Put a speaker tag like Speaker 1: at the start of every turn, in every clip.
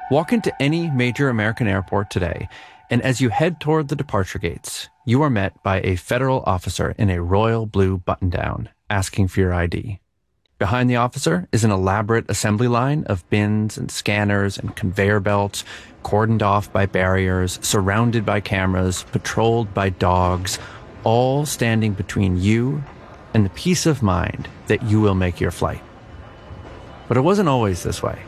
Speaker 1: Walk into any major American airport today, and as you head toward the departure gates, you are met by a federal officer in a royal blue button-down asking for your ID. Behind the officer is an elaborate assembly line of bins and scanners and conveyor belts, cordoned off by barriers, surrounded by cameras, patrolled by dogs, all standing between you and the peace of mind that you will make your flight. But it wasn't always this way.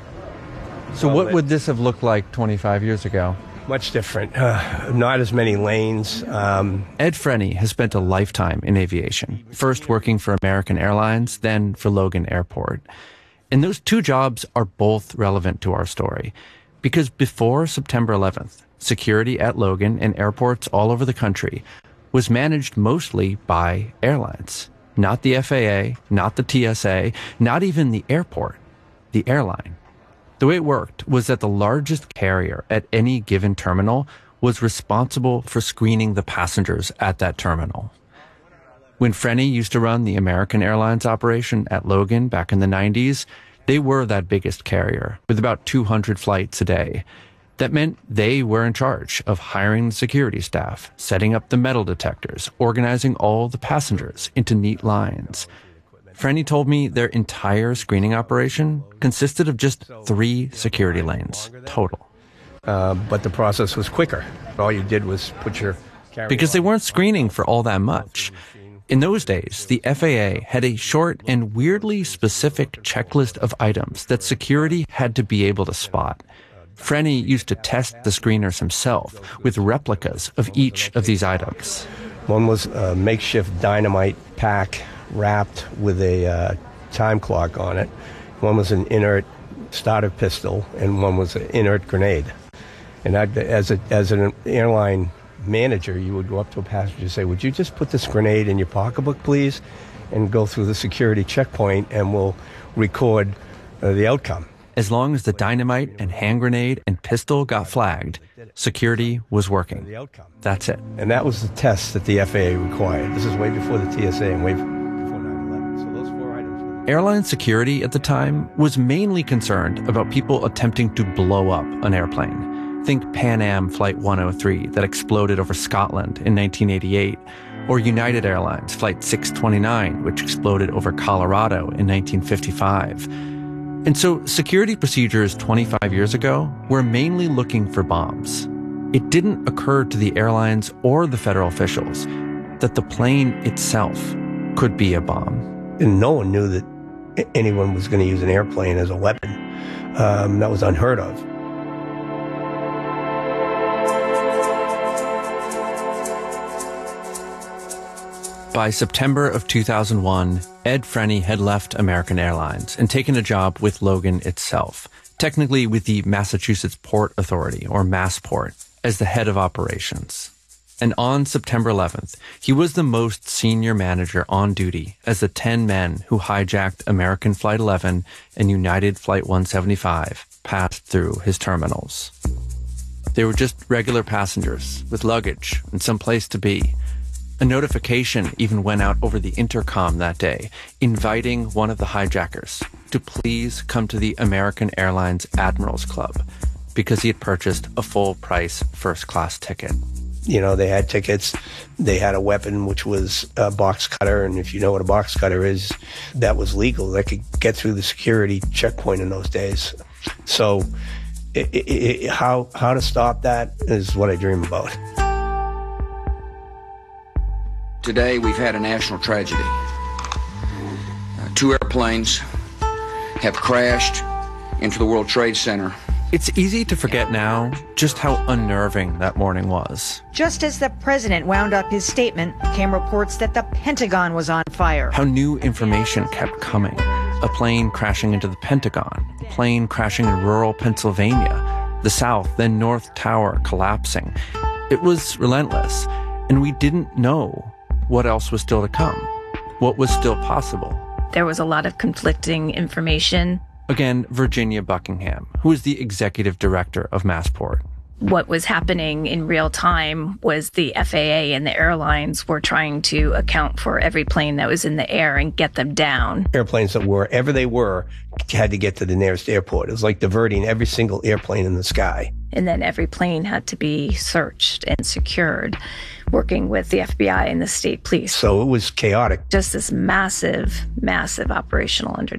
Speaker 1: So what would this have looked like 25 years ago?
Speaker 2: Much different. Not as many lanes.
Speaker 1: Ed Frenny has spent a lifetime in aviation, first working for American Airlines, then for Logan Airport. And those two jobs are both relevant to our story. Because before September 11th, security at Logan and airports all over the country was managed mostly by airlines. Not the FAA, not the TSA, not even the airport, the airline. The way it worked was that the largest carrier at any given terminal was responsible for screening the passengers at that terminal. When Frenny used to run the American Airlines operation at Logan back in the 90s, they were that biggest carrier with about 200 flights a day. That meant they were in charge of hiring the security staff, setting up the metal detectors, organizing all the passengers into neat lines. Frenny told me their entire screening operation consisted of just 3 security lanes total.
Speaker 2: But the process was quicker. All you did was put your carry-on.
Speaker 1: Because they weren't screening for all that much. In those days, the FAA had a short and weirdly specific checklist of items that security had to be able to spot. Frenny used to test the screeners himself with replicas of each of these items.
Speaker 2: One was a makeshift dynamite pack wrapped with a time clock on it. One was an inert starter pistol, and one was an inert grenade. And as an airline manager, you would go up to a passenger and say, "Would you just put this grenade in your pocketbook, please, and go through the security checkpoint, and we'll record the outcome."
Speaker 1: As long as the dynamite and hand grenade and pistol got flagged, security was working. That's it.
Speaker 2: And that was the test that the FAA required. This is way before the TSA and way before 9/11. So those 4 items.
Speaker 1: Airline security at the time was mainly concerned about people attempting to blow up an airplane. Think Pan Am Flight 103 that exploded over Scotland in 1988, or United Airlines Flight 629, which exploded over Colorado in 1955. And so security procedures 25 years ago were mainly looking for bombs. It didn't occur to the airlines or the federal officials that the plane itself could be a bomb.
Speaker 2: And no one knew that anyone was going to use an airplane as a weapon. That was unheard of.
Speaker 1: By September of 2001, Ed Frenny had left American Airlines and taken a job with Logan itself, technically with the Massachusetts Port Authority, or Massport, as the head of operations. And on September 11th, he was the most senior manager on duty as the 10 men who hijacked American Flight 11 and United Flight 175 passed through his terminals. They were just regular passengers with luggage and some place to be. A notification even went out over the intercom that day, inviting one of the hijackers to please come to the American Airlines Admirals Club because he had purchased a full-price first-class ticket.
Speaker 2: You know, they had tickets. They had a weapon, which was a box cutter, and if you know what a box cutter is, that was legal. They could get through the security checkpoint in those days. So how to stop that is what I dream about.
Speaker 3: Today, we've had a national tragedy. 2 airplanes have crashed into the World Trade Center.
Speaker 1: It's easy to forget now just how unnerving that morning was.
Speaker 4: Just as the president wound up his statement, came reports that the Pentagon was on fire.
Speaker 1: How new information kept coming. A plane crashing into the Pentagon, a plane crashing in rural Pennsylvania, the South, then North Tower collapsing. It was relentless, and we didn't know what else was still to come, what was still possible.
Speaker 5: There was a lot of conflicting information.
Speaker 1: Again, Virginia Buckingham, who is the executive director of Massport.
Speaker 5: what was happening in real time was the FAA and the airlines were trying to account for every plane that was in the air and get them down.
Speaker 2: Airplanes that wherever they were had to get to the nearest airport. It was like diverting every single airplane in the sky.
Speaker 5: And then every plane had to be searched and secured, working with the FBI and the state police.
Speaker 2: So it was chaotic.
Speaker 5: Just this massive, massive operational undertaking.